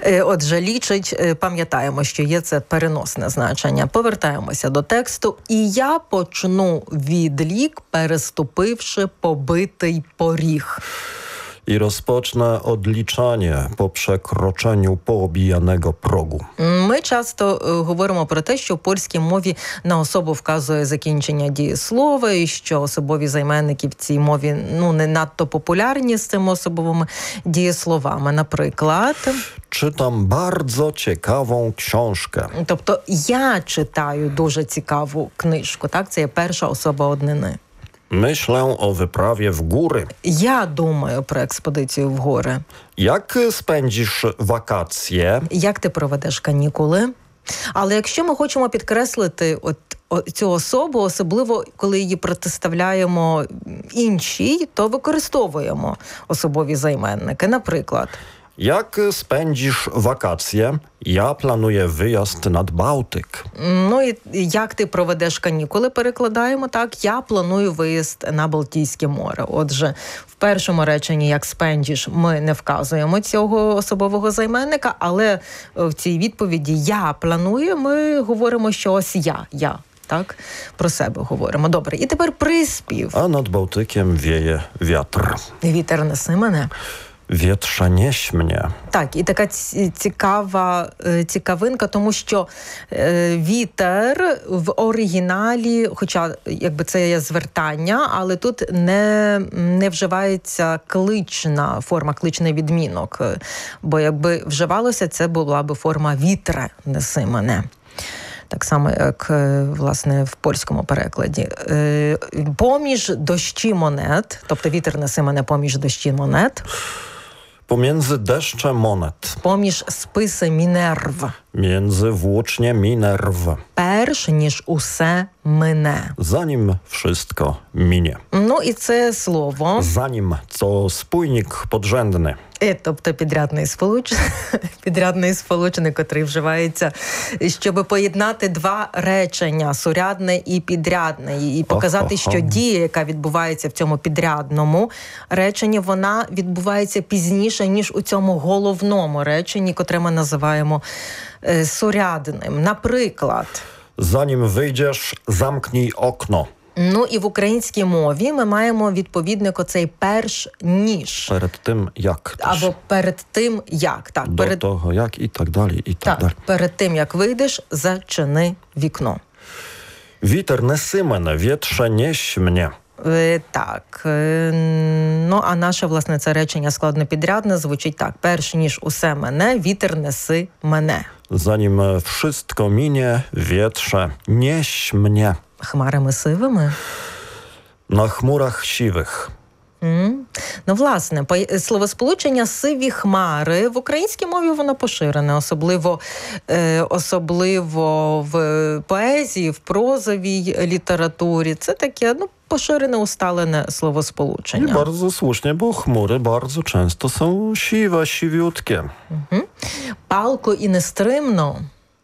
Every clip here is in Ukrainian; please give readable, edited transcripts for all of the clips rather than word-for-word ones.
Отже, лічить, пам'ятаємо, що є це переносне значення. Повертаємося до тексту. І я почну відлік, переступивши побитий поріг. I rozpocznę odliczanie po przekroczeniu poobijanego progu. Ми часто говоримо про те, що в польській мові на особу вказує закінчення дієслова, і що особові займенники в цій мові не надто популярні з цими особовими дієсловами. Наприклад, Czytam bardzo ciekawą książkę. Тобто я читаю дуже цікаву книжку, так? Це є перша особа однини. Myślę o wyprawie w góry. Я думаю про експедицію в гори. Jak spędzisz wakacje? Як ти проведеш канікули? Але якщо ми хочемо підкреслити цю особу, особливо коли її протиставляємо іншій, то використовуємо особові займенники. Наприклад, Jak spędzisz wakacje? Ja planuję wyjazd nad Bałtyk. І як ти проведеш канікули, перекладаємо так. Я планую виїзд на Балтійське море. Отже, в першому реченні, як спендіш, ми не вказуємо цього особового займенника, але в цій відповіді «я планую» ми говоримо, що ось я. Так, про себе говоримо. Добре. І тепер приспів. A nad Bałtykiem wieje wiatr. Вітер несе мене. Wietrze nieś mnie. Так, і така цікавинка, тому що вітер в оригіналі, хоча якби це є звертання, але тут не вживається клична форма, кличний відмінок. Бо якби вживалося, це була би форма «вітре неси мене». Так само, як, власне, в польському перекладі. Поміж дощі монет, тобто вітер несе мене поміж дощі монет. Pomiędzy deszczem monet. Поміж списи Мінерв. Między włócznie Minerw. Перш ніж усе мине. Zanim wszystko minie. І це слово. Zanim, co spójnik podrzędny. Тобто підрядний сполучник, котрий вживається, щоб поєднати два речення, сурядне і підрядне, і показати, що дія, яка відбувається в цьому підрядному реченні, вона відбувається пізніше, ніж у цьому головному реченні, котре ми називаємо сурядним. Наприклад, Zanim wyjdziesz, zamknij okno. І в українській мові ми маємо відповідник оцей перш ніж. Перед тим, як. Або перед тим, як. Так, До того, як, і так далі, і так далі. Перед тим, як вийдеш, зачини вікно. Вітер неси мене, вітрze nieś mnie. Так. А наше, власне, це речення складнопідрядне звучить так. Перш ніж усе мене, вітер неси мене. Zanim wszystko minie, wietrze nieś mnie. Хмарами сивими? На хмурах сивих. Власне, словосполучення «сиві хмари» в українській мові воно поширене, особливо в поезії, в прозовій літературі. Це таке, поширене, усталене словосполучення. I bardzo słusznie, bo chmury bardzo często są siwe, siwiutkie. Палко і нестримно.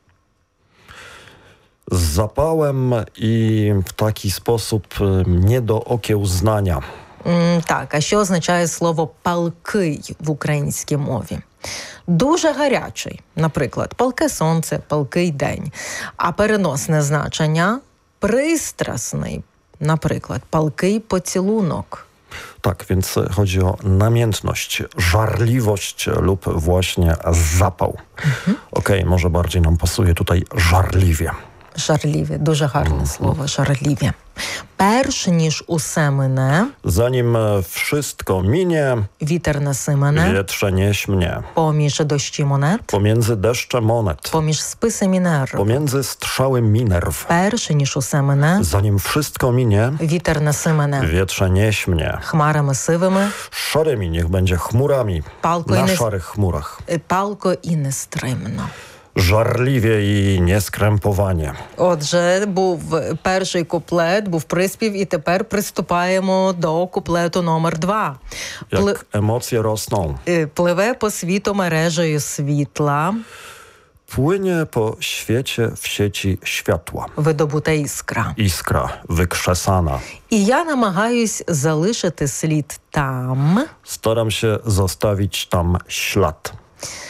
Z zapałem i w taki sposób nie do okiełznania. Так, а що означає слово «палкий» в українській мові? Дуже гарячий, наприклад, палке сонце, палкий день. А переносне значення – пристрасний, наприклад, палкий поцілунок. Tak, więc chodzi o namiętność, żarliwość lub właśnie zapał. Okej, może bardziej nam pasuje tutaj żarliwie. Żarliwie, дуже гарне слово, żarliwie. Перш ніж усе мине. Zanim wszystko minie. Вітер неси мене. Wietrze nieś mnie. Поміж дощі монет. Pomiędzy deszczem monet. Поміж списи Мінерв. Pomiędzy strzały Minerw. Перш ніж усе мине. Zanim wszystko minie. Вітер неси мене. Wietrze nieś mnie. Хмарами сивими. Szarymi, niech będzie chmurami. Na szarych chmurach. Палко і нестримно. Żarliwie i nieskrępowanie. Отже, був перший куплет, був приспів, і тепер приступаємо до куплету номер 2. Jak emocje rosną. Пливе по світу мережею світла. Płynie po świecie w sieci światła. Видобута іскра. Iskra wykrzesana. І я намагаюсь залишити слід там. Staram się zostawić tam ślad.